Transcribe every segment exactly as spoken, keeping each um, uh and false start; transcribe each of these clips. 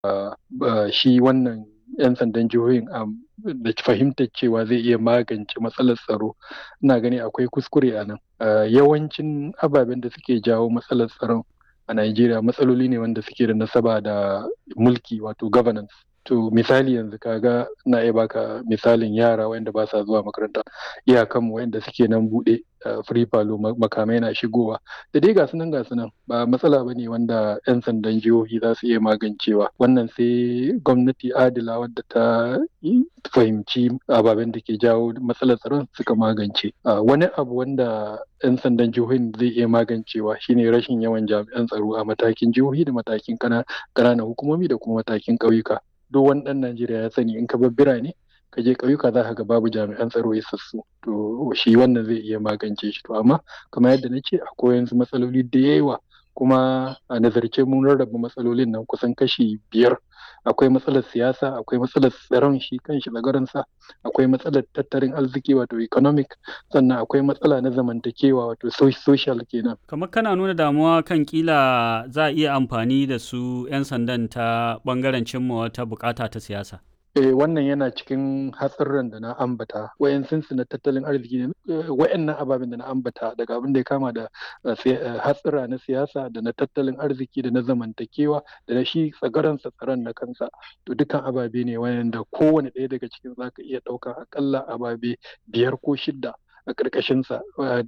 shi wannan 'yan sandan jihohin da fahimtar cewa zai iya magance matsalar tsaro. Ina gani akwai kuskure a nan. Yawancin ababen da suke jawo matsalar tsaron a Najeriya matsaloli ne wanda suke da nasaba da mulki, wato governance. To misali yanzu kaga ina iya baka misalin yara wanda ba sa zuwa makaranta, iyakanmu wanda suke nan buɗe free palo, makamai na shigowa da dai gasu nan gasu nan, ba matsala bane wanda 'yan sandan jihohi za su iya magancewa. Wannan sai gwamnati adila wadda ta fahimci ababen da ke jawo matsalar tsaron suka magance. Wani abu wanda 'yan sandan jihohin zai iya magancewa shine rashin yawan jami'an tsaro a matakin jihohi da matakin ƙananan hukumomi da kuma matakin ƙauyuka. Duk wani ɗan Najeriya ya sani in ka bar birane ka je ƙauyuka za ka ga babu jami'an tsaro isassu. To shi wannan zai iya magance shi. To amma kamar yadda na ce akwai yanzu matsaloli da yawa, kuma a nazarce mun rarraba matsalolin nan kusan kashi biyar. Akwai matsalar siyasa, akwai matsalar tsaron shi kanshi tsagaransa, akwai matsalar tattalin arziki wato economic, sannan akwai matsala na zamantakewa wato social kenan. Kamar kana nuna damuwa kan kila za a iya amfani da su 'yan sandan ta bangaren cimma wata bukata ta siyasa. Eh, wannan yana cikin hatsarran da na ambata. Wayansun su na tattalin arziki ne, wayannan ababen da na ambata daga abin da ya kama da hatsara na siyasa da na tattalin arziki da na zamantakewa da na shi tsagaransa tsaron na kansa. To dukkan ababe ne wayanda kowane ɗaya daga cikin zaka iya ɗaukan akalla ababe biyar ko shidda a ƙarƙashinsa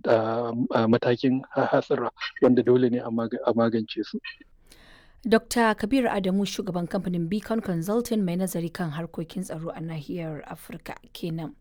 a matakin hatsara wanda dole ne a magance su. Dokta Kabir Adamu, shugaban kamfanin Beacon Consulting mai nazari kan harkokin tsaro a nahiyar Afirka kenan.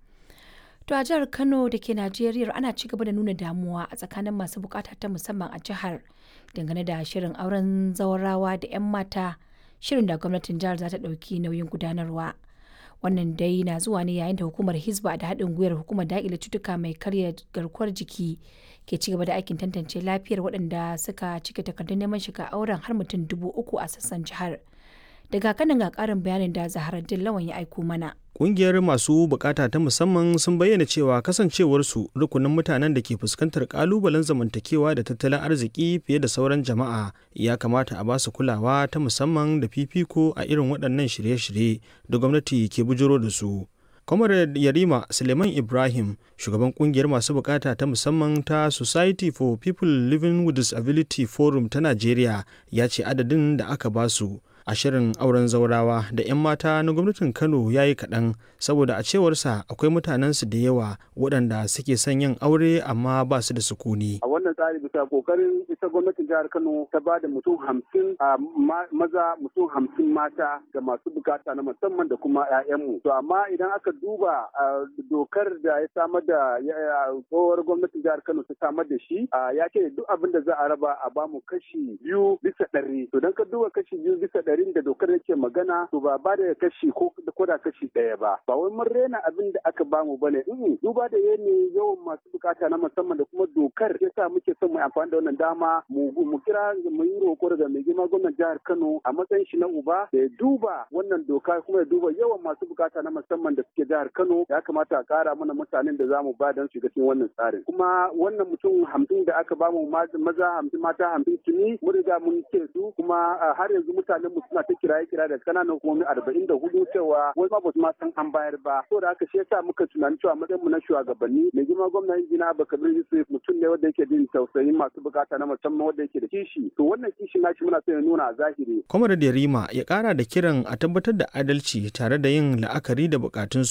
To a jihar Kano da ke Najeriya ana ci gaba da nuna damuwa a tsakanin masu bukata ta musamman a jihar dangane da shirin auren zawarawa da 'yan mata, shirin da gwamnatin jihar za ta ɗauki nauyin gudanarwa. Wannan dai na zuwa ne yayin da hukumar Hizba da haɗin gwiwar hukumar daƙile cutuka mai karya garkuwar jiki ke ci gaba da aikin tantance lafiyar waɗanda suka cike takardun neman shiga auren har mutum dubu uku a sassan jihar. Daga kanan ga ƙarin bayanin da Zaharaddin Lawan ya aiko mana. Ƙungiyar masu bukata ta musamman sun bayyana cewa kasancewarsu rukunin mutanen da ke fuskantar ƙalubalen zamantakewa da tattalin arziki fiye da sauran jama'a, ya kamata a basu kulawa ta musamman da fifiko a irin waɗannan shirye-shirye da gwamnati ke bujiro da su. Comrade Yarima Suleiman Ibrahim, shugaban kungiyar masu bukata ta musamman ta Society for People Living with Disability Forum ta Najeriya, ya ce adadin da aka basu a shirin auren zaurawa da 'yan mata na gwamnatin Kano ya yi kaɗan, saboda a cewarsa akwai mutanensu da yawa waɗanda suke son yin aure amma ba su da sukuni. A wannan tsari bisa kokarin ita gwamnatin jihar Kano ta ba da mutum hamsin a maza, mutum hamsin mata ga masu bukata na musamman da kuma 'ya'yanmu. To amma idan aka duba dokar da ya samar da tsohuwar gwamnatin jihar Kano ta samar da shi, ya ce duk abin da za a raba a bamu kashi biyu bisa ɗari. To don ka duba kashi biyu bisa ɗari da dokar yake magana, to ba ba da kashi ko da kashi ɗaya ba. Ba wai mun rena abin da aka bamu bane. Duba da yanayin yawan masu bukata na musamman da kuma dokar ya sa muke son mu amfani da wannan dama mu kira mu yi roƙo daga mai girma gwamnan jihar Kano a matsayin shi na uba da ya duba wannan doka kuma ya duba yawan masu bukata na musamman da suke jihar Kano. Ya kamata a ƙara mana mutanen da zamu ba don shiga cikin wannan tsarin. Kuma wannan mutum hamsin da aka bamu maza hamsin mata hamsin tuni mun riga mun ce su, kuma har yanzu mutanen mu suna ta kiraye kira da kananan hukumomi arba'in da hudu cewa wai ma ba su ma san an bayar ba. So da haka shi yasa muka tunani cewa matsayin mu na shugabanni mai girma gwamnan injina Abubakar Yusuf mutum ne wanda yake jin tausayin masu bukata na musamman wanda yake da kishi. To wannan kishi nashi muna son ya nuna a zahiri. Comrade Yarima ya kara da kiran a tabbatar da adalci tare da yin la'akari da bukatun